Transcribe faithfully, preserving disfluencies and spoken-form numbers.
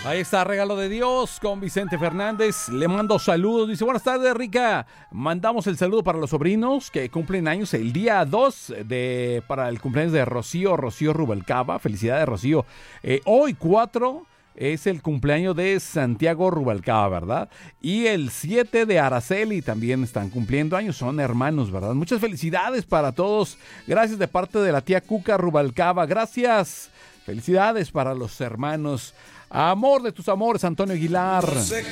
Ahí está, regalo de Dios con Vicente Fernández. Le mando saludos. Dice, buenas tardes, Rica. Mandamos el saludo para los sobrinos que cumplen años el día dos de, para el cumpleaños de Rocío, Rocío Rubalcaba. Felicidades, Rocío. Eh, hoy, cuatro, es el cumpleaños de Santiago Rubalcaba, ¿verdad? Y el siete de Araceli también están cumpliendo años. Son hermanos, ¿verdad? Muchas felicidades para todos. Gracias de parte de la tía Cuca Rubalcaba. Gracias. Felicidades para los hermanos. Amor de tus amores, Antonio Aguilar.